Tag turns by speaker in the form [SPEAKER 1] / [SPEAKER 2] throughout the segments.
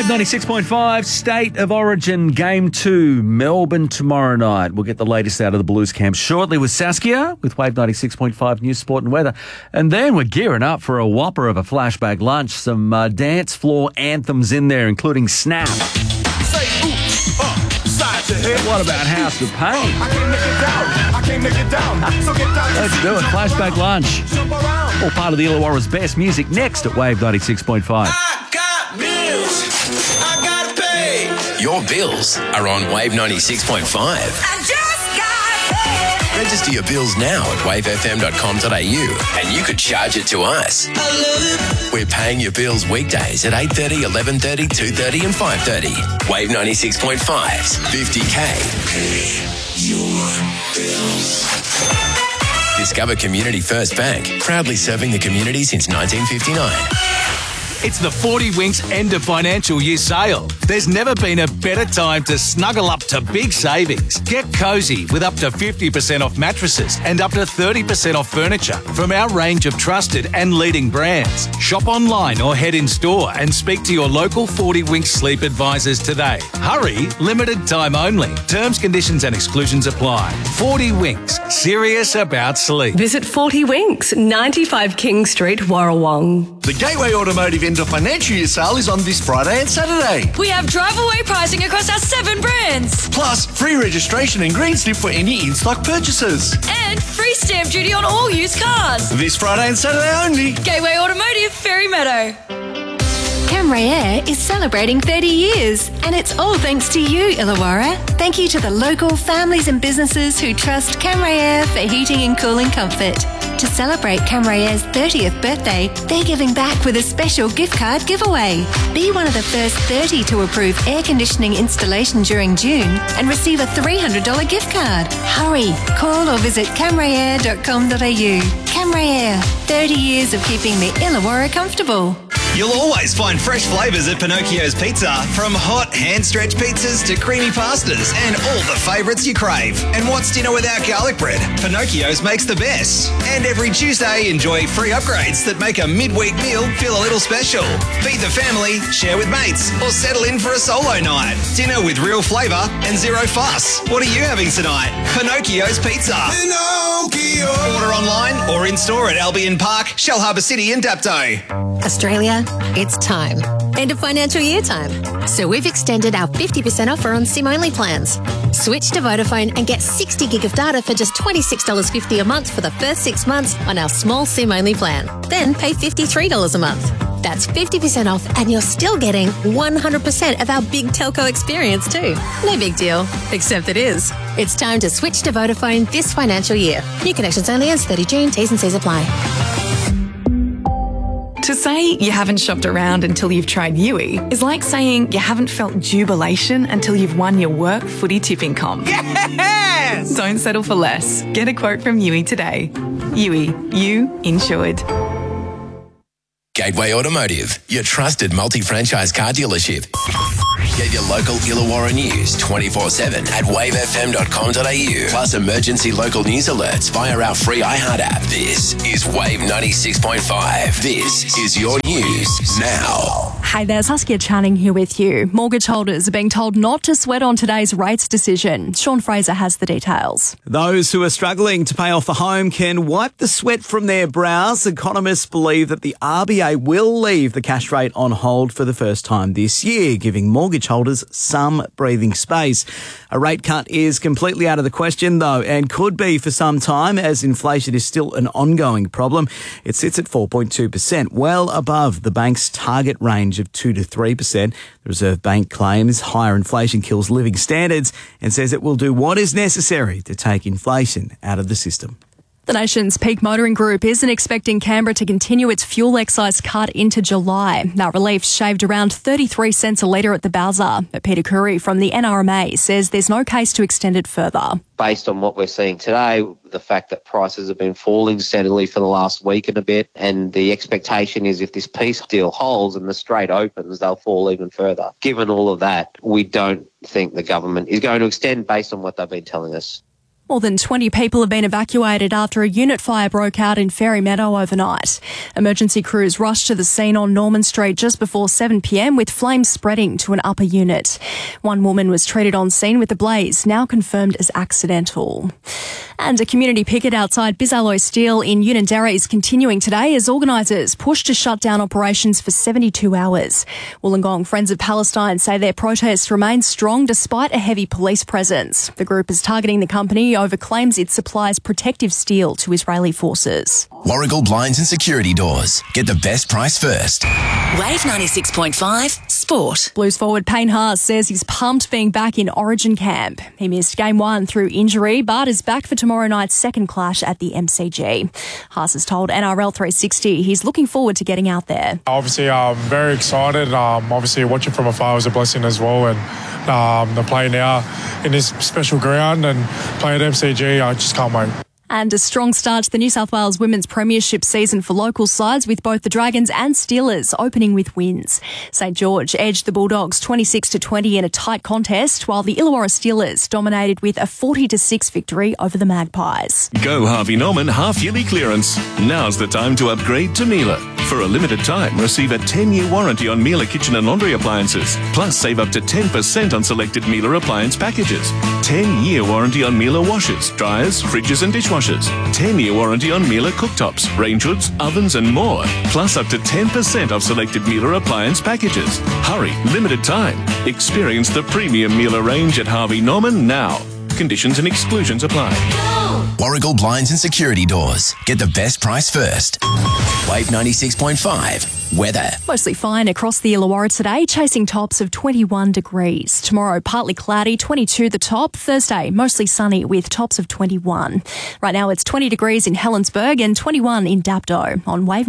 [SPEAKER 1] Wave 96.5, State of Origin Game 2, Melbourne tomorrow night. We'll get the latest out of the Blues camp shortly with Saskia, with Wave 96.5 News, Sport and Weather. And then we're gearing up for a whopper of a flashback lunch. Some dance floor anthems in there, including Snap.
[SPEAKER 2] Say oops, side to head.
[SPEAKER 1] What about House of Pain?
[SPEAKER 2] I can't make it down. I can't make it down. So get down.
[SPEAKER 1] Let's do it. Flashback lunch.
[SPEAKER 2] Jump around.
[SPEAKER 1] All part of the Illawarra's best music next at Wave 96.5.
[SPEAKER 2] I got bills. I gotta pay.
[SPEAKER 3] Your bills are on Wave 96.5.
[SPEAKER 4] I just got paid.
[SPEAKER 3] Register your bills now at wavefm.com.au and you could charge it to us.
[SPEAKER 2] I love it.
[SPEAKER 3] We're paying your bills weekdays at 8:30, 11:30, 2:30 and 5:30. Wave 96.5's 50K. Your bills. Discover Community First Bank, proudly serving the community since 1959.
[SPEAKER 5] It's the 40 Winks end of financial year sale. There's never been a better time to snuggle up to big savings. Get cosy with up to 50% off mattresses and up to 30% off furniture from our range of trusted and leading brands. Shop online or head in store and speak to your local 40 Winks sleep advisors today. Hurry, limited time only. Terms, conditions and exclusions apply. 40 Winks, serious about sleep.
[SPEAKER 6] Visit 40 Winks, 95 King Street, Warrawong.
[SPEAKER 7] The Gateway Automotive End of Financial Year sale is on this Friday and Saturday.
[SPEAKER 4] We have drive-away pricing across our 7 brands.
[SPEAKER 7] Plus, free registration and green slip for any in-stock purchases.
[SPEAKER 4] And free stamp duty on all used cars.
[SPEAKER 7] This Friday and Saturday only.
[SPEAKER 4] Gateway Automotive, Ferry Meadow.
[SPEAKER 8] Camray Air is celebrating 30 years, and it's all thanks to you, Illawarra. Thank you to the local families and businesses who trust Camray Air for heating and cooling comfort. To celebrate Camray Air's 30th birthday, they're giving back with a special gift card giveaway. Be one of the first 30 to approve air conditioning installation during June and receive a $300 gift card. Hurry, call or visit camrayair.com.au. Camray Air, 30 years of keeping the Illawarra comfortable.
[SPEAKER 9] You'll always find fresh flavours at Pinocchio's Pizza, from hot hand-stretched pizzas to creamy pastas and all the favourites you crave. And what's dinner without garlic bread? Pinocchio's makes the best. And every Tuesday, enjoy free upgrades that make a midweek meal feel a little special. Feed the family, share with mates, or settle in for a solo night. Dinner with real flavour and zero fuss. What are you having tonight? Pinocchio's Pizza.
[SPEAKER 2] Pinocchio.
[SPEAKER 9] Order online or in-store at Albion Park, Shell Harbour City and Dapto.
[SPEAKER 10] Australia, it's time. End of financial year time. So we've extended our 50% offer on SIM-only plans. Switch to Vodafone and get 60 gig of data for just $26.50 a month for the first 6 months on our small SIM-only plan. Then pay $53 a month. That's 50% off and you're still getting 100% of our big telco experience too. No big deal, except it is. It's time to switch to Vodafone this financial year. New connections only ends 30 June. T's and C's apply.
[SPEAKER 11] To say you haven't shopped around until you've tried Yui is like saying you haven't felt jubilation until you've won your work footy tipping comp.
[SPEAKER 2] Yes!
[SPEAKER 11] Don't settle for less. Get a quote from Yui today. Yui, you insured.
[SPEAKER 3] Gateway Automotive, your trusted multi-franchise car dealership. Get your local Illawarra news 24/7 at wavefm.com.au. Plus emergency local news alerts via our free iHeart app. This is Wave 96.5. This is your news now.
[SPEAKER 12] Hey there, Saskia Channing here with you. Mortgage holders are being told not to sweat on today's rates decision. Sean Fraser has the details.
[SPEAKER 13] Those who are struggling to pay off a home can wipe the sweat from their brows. Economists believe that the RBA will leave the cash rate on hold for the first time this year, giving mortgage holders some breathing space. A rate cut is completely out of the question, though, and could be for some time, as inflation is still an ongoing problem. It sits at 4.2%, well above the bank's target range of 2 to 3%. The Reserve Bank claims higher inflation kills living standards and says it will do what is necessary to take inflation out of the system.
[SPEAKER 12] The nation's peak motoring group isn't expecting Canberra to continue its fuel excise cut into July. That relief shaved around 33 cents a litre at the Bowser. But Peter Curry from the NRMA says there's no case to extend it further.
[SPEAKER 14] Based on what we're seeing today, the fact that prices have been falling steadily for the last week and a bit, and the expectation is if this peace deal holds and the strait opens, they'll fall even further. Given all of that, we don't think the government is going to extend based on what they've been telling us.
[SPEAKER 12] More than 20 people have been evacuated after a unit fire broke out in Fairy Meadow overnight. Emergency crews rushed to the scene on Norman Street just before 7 p.m, with flames spreading to an upper unit. One woman was treated on scene with the blaze, now confirmed as accidental. And a community picket outside Bisalloy Steel in Unanderra is continuing today as organisers push to shut down operations for 72 hours. Wollongong Friends of Palestine say their protests remain strong despite a heavy police presence. The group is targeting the company over claims it supplies protective steel to Israeli forces.
[SPEAKER 3] Warragul Blinds and Security Doors. Get the best price first.
[SPEAKER 15] Wave 96.5 Sport.
[SPEAKER 12] Blues forward Payne Haas says he's pumped being back in Origin camp. He missed Game 1 through injury, but is back for tomorrow night's second clash at the MCG. Haas has told NRL 360 he's looking forward to getting out there.
[SPEAKER 16] Obviously, I'm very excited. Obviously, watching from afar was a blessing as well. And the play now in this special ground and play at MCG, I just can't wait.
[SPEAKER 12] And a strong start to the New South Wales Women's Premiership season for local sides, with both the Dragons and Steelers opening with wins. St George edged the Bulldogs 26-20 in a tight contest, while the Illawarra Steelers dominated with a 40-6 victory over the Magpies.
[SPEAKER 17] Go Harvey Norman half-yearly clearance. Now's the time to upgrade to Miele. For a limited time, receive a 10-year warranty on Miele kitchen and laundry appliances. Plus, save up to 10% on selected Miele appliance packages. 10-year warranty on Miele washers, dryers, fridges and dishwashers. 10-year warranty on Miele cooktops, range hoods, ovens and more. Plus, up to 10% off selected Miele appliance packages. Hurry, limited time. Experience the premium Miele range at Harvey Norman now. Conditions and exclusions apply.
[SPEAKER 3] Warragul Blinds and Security Doors. Get the best price first. Wave 96.5. Weather.
[SPEAKER 12] Mostly fine across the Illawarra today, chasing tops of 21 degrees. Tomorrow, partly cloudy, 22 the top. Thursday, mostly sunny with tops of 21. Right now, it's 20 degrees in Helensburgh and 21 in Dapto on Wave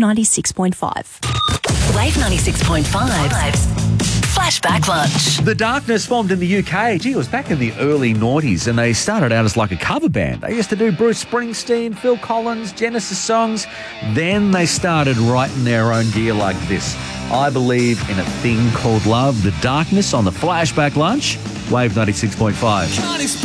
[SPEAKER 12] 96.5.
[SPEAKER 15] Wave 96.5. Flashback Lunch.
[SPEAKER 1] The Darkness formed in the UK. Gee, it was back in the early noughties, and they started out as like a cover band. They used to do Bruce Springsteen, Phil Collins, Genesis songs. Then they started writing their own gear like this. I Believe in a Thing Called Love. The Darkness on the Flashback Lunch. Wave 96.5.